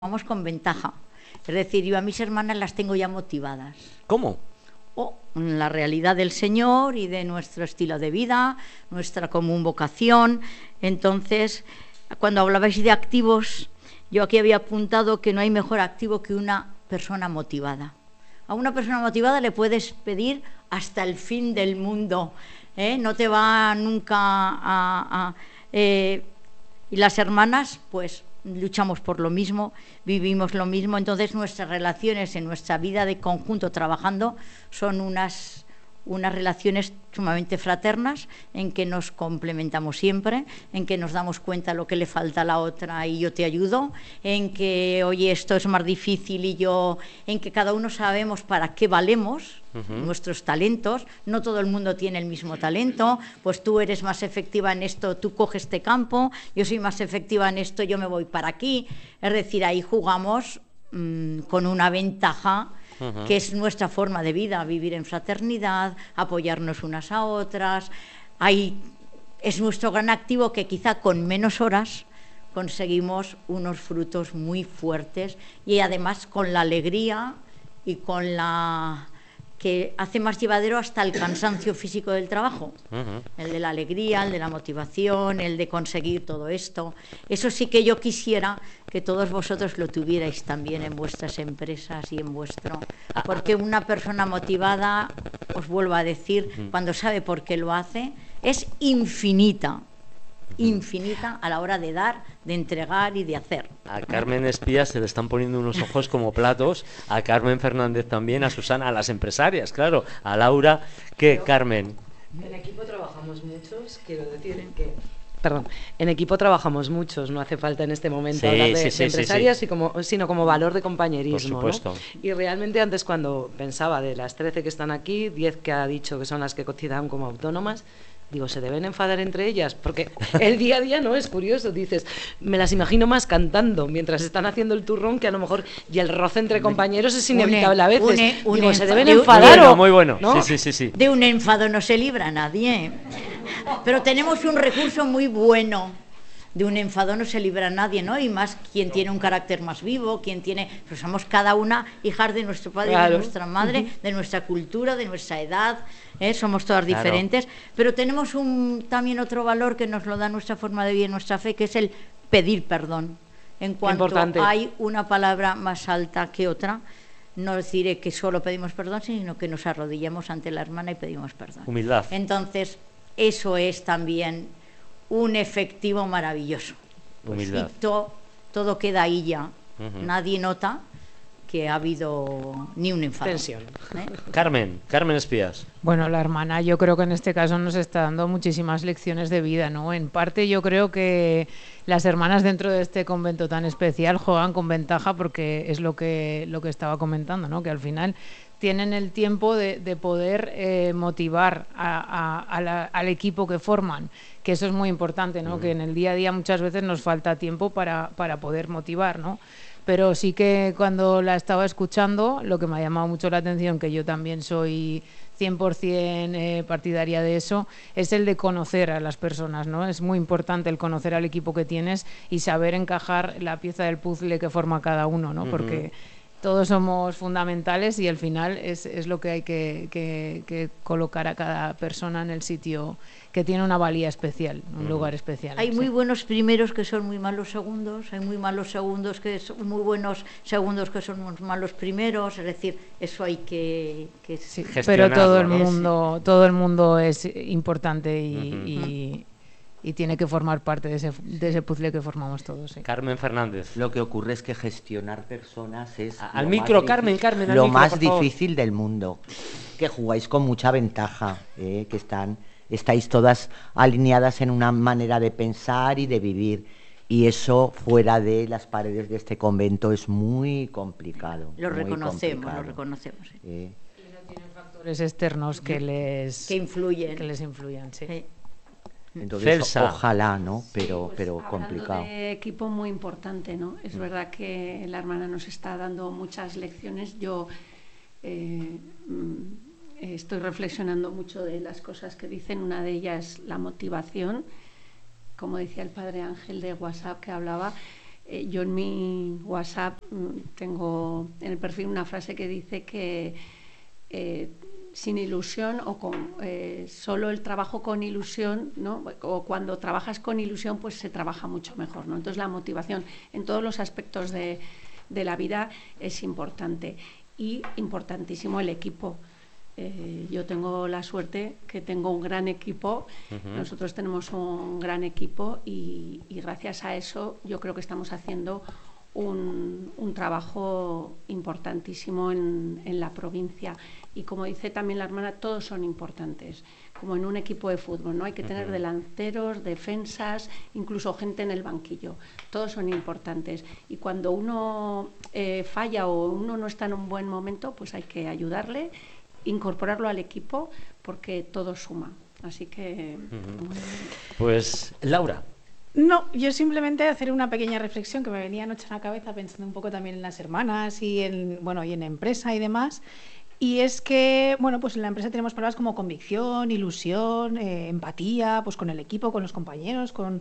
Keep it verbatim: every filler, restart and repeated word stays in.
Vamos con ventaja. Es decir, yo a mis hermanas las tengo ya motivadas. ¿Cómo? O la realidad del Señor y de nuestro estilo de vida, nuestra común vocación. Entonces, cuando hablabais de activos, yo aquí había apuntado que no hay mejor activo que una persona motivada. A una persona motivada le puedes pedir hasta el fin del mundo, ¿eh? No te va nunca a... a eh, y las hermanas, pues luchamos por lo mismo, vivimos lo mismo, entonces nuestras relaciones en nuestra vida de conjunto trabajando son unas, unas relaciones sumamente fraternas, en que nos complementamos siempre, en que nos damos cuenta lo que le falta a la otra y yo te ayudo, en que, oye, esto es más difícil y yo, en que cada uno sabemos para qué valemos, uh-huh. nuestros talentos, no todo el mundo tiene el mismo talento, pues tú eres más efectiva en esto, tú coges este campo, yo soy más efectiva en esto, yo me voy para aquí, es decir, ahí jugamos mmm, con una ventaja Uh-huh. que es nuestra forma de vida, vivir en fraternidad, apoyarnos unas a otras. Ahí es nuestro gran activo, que quizá con menos horas conseguimos unos frutos muy fuertes, y además con la alegría y con la que hace más llevadero hasta el cansancio físico del trabajo, uh-huh. el de la alegría, el de la motivación, el de conseguir todo esto. Eso sí que yo quisiera que todos vosotros lo tuvierais también en vuestras empresas y en vuestro... Porque una persona motivada, os vuelvo a decir, uh-huh. cuando sabe por qué lo hace, es infinita. infinita a la hora de dar, de entregar y de hacer. A Carmen Espías se le están poniendo unos ojos como platos, a Carmen Fernández también, a Susana, a las empresarias, claro, a Laura. ¿Qué, Pero, Carmen? En equipo trabajamos muchos, quiero decir que... Perdón, en equipo trabajamos muchos, no hace falta en este momento sí, hablar de, sí, sí, de empresarias, sí, sí. Y como, sino como valor de compañerismo. Por supuesto. ¿No? Y realmente antes, cuando pensaba de las trece que están aquí, diez que ha dicho que son las que cotizan como autónomas, digo, ¿se deben enfadar entre ellas? Porque el día a día no es curioso. Dices, me las imagino más cantando mientras están haciendo el turrón, que a lo mejor, y el roce entre compañeros es inevitable a veces. Une, une, digo, ¿se deben enfadar? Bueno, o, muy bueno. ¿no? Sí, sí, sí, sí. De un enfado no se libra nadie. Pero tenemos un recurso muy bueno. De un enfado no se libra nadie, ¿no? Y más quien tiene un carácter más vivo, quien tiene... Pues somos cada una hijas de nuestro padre claro. y de nuestra madre, uh-huh. de nuestra cultura, de nuestra edad, ¿eh? Somos todas claro. diferentes, pero tenemos un también otro valor que nos lo da nuestra forma de vida y nuestra fe, que es el pedir perdón. En cuanto Importante. Hay una palabra más alta que otra, no diré que solo pedimos perdón, sino que nos arrodillamos ante la hermana y pedimos perdón. Humildad. Entonces, eso es también un efectivo maravilloso. Humildad. Pues, y to, todo queda ahí ya. Uh-huh. Nadie nota que ha habido ni un enfado. Tensión. ¿Eh? Carmen, Carmen Espías. Bueno, la hermana yo creo que en este caso nos está dando muchísimas lecciones de vida, ¿no? En parte yo creo que las hermanas dentro de este convento tan especial juegan con ventaja, porque es lo que, lo que estaba comentando, ¿no? Que al final tienen el tiempo de, de poder eh, motivar a, a, a la, al equipo que forman, que eso es muy importante, ¿no? Uh-huh. Que en el día a día muchas veces nos falta tiempo para, para poder motivar, ¿no? Pero sí que cuando la estaba escuchando, lo que me ha llamado mucho la atención, que yo también soy cien por ciento eh, partidaria de eso, es el de conocer a las personas, ¿no? Es muy importante el conocer al equipo que tienes y saber encajar la pieza del puzzle que forma cada uno, ¿no? Uh-huh. Porque todos somos fundamentales y al final es, es lo que hay que, que, que colocar a cada persona en el sitio que tiene una valía especial, un lugar especial. Hay sí. muy buenos primeros que son muy malos segundos, hay muy malos segundos que son muy buenos segundos que son muy malos primeros, es decir, eso hay que, que sí, pero todo el mundo, es, todo el mundo es importante y, uh-huh. y y tiene que formar parte de ese, de ese puzzle que formamos todos. ¿Sí? Carmen Fernández. Lo que ocurre es que gestionar personas es... A, al micro, Carmen, Carmen, al Lo micro, más difícil del mundo. Que jugáis con mucha ventaja, ¿eh? Que están, estáis todas alineadas en una manera de pensar y de vivir. Y eso, fuera de las paredes de este convento, es muy complicado. Lo muy reconocemos, complicado. lo reconocemos. ¿Sí? ¿Eh? Y no tienen factores externos que les... Que influyen. Que les influyan, sí. sí. Entonces, Celsa. Ojalá, ¿no? Pero, sí, pues, pero complicado. De equipo muy importante, ¿no? Es mm. verdad que la hermana nos está dando muchas lecciones. Yo eh, estoy reflexionando mucho de las cosas que dicen. Una de ellas es la motivación, como decía el padre Ángel de WhatsApp que hablaba. eh, yo en mi WhatsApp mm, tengo en el perfil una frase que dice que eh, sin ilusión o con eh, solo el trabajo con ilusión, ¿no? O cuando trabajas con ilusión, pues se trabaja mucho mejor, ¿no? Entonces la motivación en todos los aspectos de, de la vida es importante, y importantísimo el equipo. Eh, yo tengo la suerte que tengo un gran equipo. Uh-huh. Nosotros tenemos un gran equipo y, y gracias a eso yo creo que estamos haciendo un, un trabajo importantísimo en, en la provincia. Y como dice también la hermana, todos son importantes, como en un equipo de fútbol, ¿no? Hay que tener uh-huh. delanteros, defensas, incluso gente en el banquillo. Todos son importantes. Y cuando uno eh, falla o uno no está en un buen momento, pues hay que ayudarle, incorporarlo al equipo, porque todo suma. Así que... Uh-huh. Pues, Laura. No, yo simplemente hacer una pequeña reflexión que me venía anoche a la cabeza pensando un poco también en las hermanas y en, bueno, y en empresa y demás. Y es que, bueno, pues en la empresa tenemos palabras como convicción, ilusión, eh, empatía, pues con el equipo, con los compañeros, con